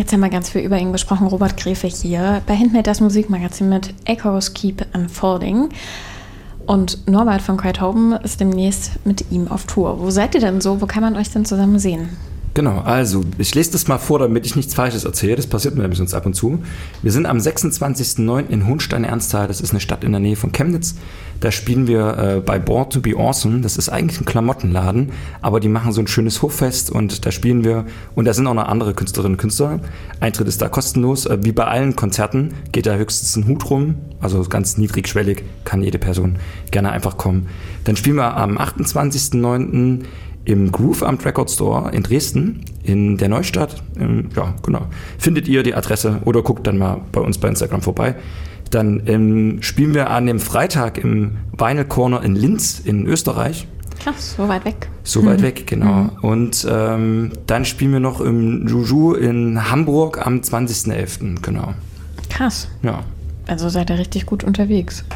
Jetzt haben wir ganz viel über ihn gesprochen. Robert Gräfe hier bei Handmade, das Musikmagazin mit Echoes Keep Unfolding. Und Norbert von Quiet Home ist demnächst mit ihm auf Tour. Wo seid ihr denn so? Wo kann man euch denn zusammen sehen? Genau, also ich lese das mal vor, damit ich nichts Falsches erzähle. Das passiert mir nämlich sonst ab und zu. Wir sind am 26.09. in Hohenstein-Ernsthal. Das ist eine Stadt in der Nähe von Chemnitz. Da spielen wir bei Born to be Awesome. Das ist eigentlich ein Klamottenladen, aber die machen so ein schönes Hoffest und da spielen wir. Und da sind auch noch andere Künstlerinnen und Künstler. Eintritt ist da kostenlos. Wie bei allen Konzerten geht da höchstens ein Hut rum. Also ganz niedrigschwellig, kann jede Person gerne einfach kommen. Dann spielen wir am 28.09. im Grooveamt Record Store in Dresden, in der Neustadt. Ja, genau. Findet ihr die Adresse oder guckt dann mal bei uns bei Instagram vorbei. Dann spielen wir an dem Freitag im Vinyl Corner in Linz in Österreich. Krass, so weit weg. So weit weg, genau. Und dann spielen wir noch im Juju in Hamburg am 20.11. Genau. Krass. Ja. Also seid ihr richtig gut unterwegs.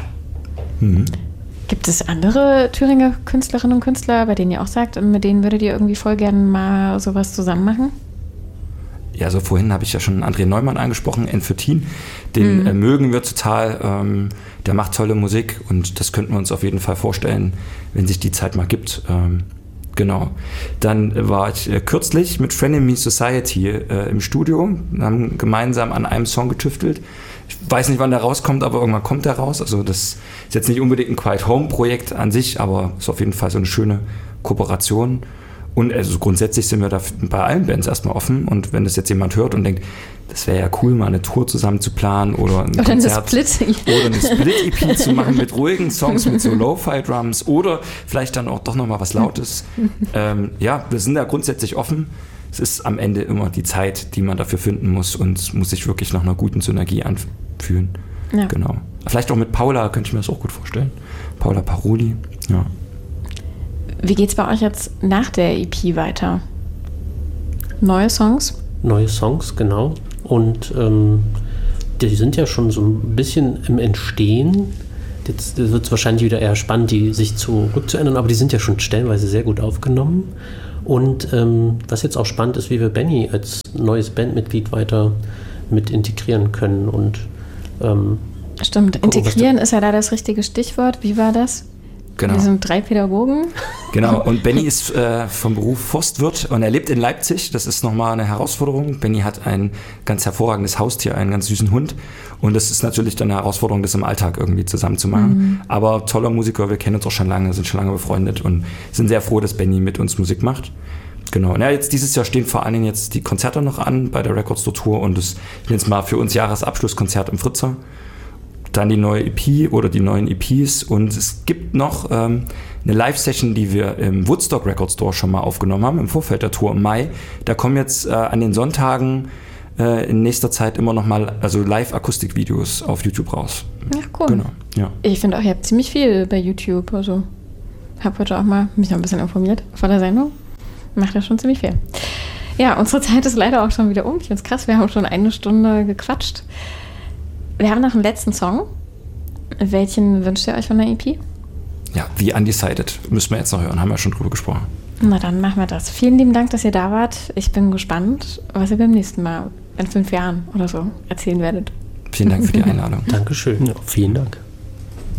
Gibt es andere Thüringer Künstlerinnen und Künstler, bei denen ihr auch sagt, mit denen würdet ihr irgendwie voll gerne mal sowas zusammen machen? Ja, also vorhin habe ich ja schon André Neumann angesprochen, N14. Den mögen wir total. Der macht tolle Musik und das könnten wir uns auf jeden Fall vorstellen, wenn sich die Zeit mal gibt. Genau. Dann war ich kürzlich mit Frenemy Society im Studio, haben gemeinsam an einem Song getüftelt. Ich weiß nicht, wann der rauskommt, aber irgendwann kommt der raus. Also das ist jetzt nicht unbedingt ein Quiet Home Projekt an sich, aber ist auf jeden Fall so eine schöne Kooperation. Und also grundsätzlich sind wir da bei allen Bands erstmal offen. Und wenn das jetzt jemand hört und denkt, das wäre ja cool, mal eine Tour zusammen zu planen oder ein Konzert oder eine Split-EP zu machen mit ruhigen Songs, mit so Lo-Fi-Drums oder vielleicht dann auch doch nochmal was Lautes. Ja, wir sind da grundsätzlich offen. Es ist am Ende immer die Zeit, die man dafür finden muss und muss sich wirklich nach einer guten Synergie anfühlen. Ja. Genau. Vielleicht auch mit Paula, könnte ich mir das auch gut vorstellen. Paula Paroli, ja. Wie geht's bei euch jetzt nach der EP weiter? Neue Songs? Neue Songs, genau. Und die sind ja schon so ein bisschen im Entstehen. Jetzt wird es wahrscheinlich wieder eher spannend, die sich zurückzuändern, aber die sind ja schon stellenweise sehr gut aufgenommen. Und was jetzt auch spannend ist, wie wir Benny als neues Bandmitglied weiter mit integrieren können. Und stimmt, integrieren ist ja da das richtige Stichwort. Wie war das? Genau. Wir sind 3 Pädagogen. Genau, und Benny ist vom Beruf Forstwirt und er lebt in Leipzig. Das ist nochmal eine Herausforderung. Benny hat ein ganz hervorragendes Haustier, einen ganz süßen Hund. Und das ist natürlich dann eine Herausforderung, das im Alltag irgendwie zusammen zu machen. Aber toller Musiker, wir kennen uns auch schon lange, sind schon lange befreundet und sind sehr froh, dass Benny mit uns Musik macht. Genau. Ja, jetzt dieses Jahr stehen vor allen Dingen jetzt die Konzerte noch an bei der Record Store Tour und das ich nenne es mal für uns Jahresabschlusskonzert im Fritzer. Dann die neue EP oder die neuen EPs und es gibt noch eine Live-Session, die wir im Woodstock Record Store schon mal aufgenommen haben, im Vorfeld der Tour im Mai. Da kommen jetzt an den Sonntagen in nächster Zeit immer noch mal also Live-Akustik-Videos auf YouTube raus. Ja, cool. Genau, ja. Ich finde auch, ihr habt ziemlich viel bei YouTube. Also habe heute auch mal mich noch ein bisschen informiert vor der Sendung. Macht ja schon ziemlich viel. Ja, unsere Zeit ist leider auch schon wieder um. Ich finde es krass, wir haben schon 1 Stunde gequatscht. Wir haben noch einen letzten Song. Welchen wünscht ihr euch von der EP? Ja, The Undecided. Müssen wir jetzt noch hören. Haben wir schon drüber gesprochen. Na, dann machen wir das. Vielen lieben Dank, dass ihr da wart. Ich bin gespannt, was ihr beim nächsten Mal in 5 Jahren oder so erzählen werdet. Vielen Dank für die Einladung. Dankeschön. Ja, vielen Dank.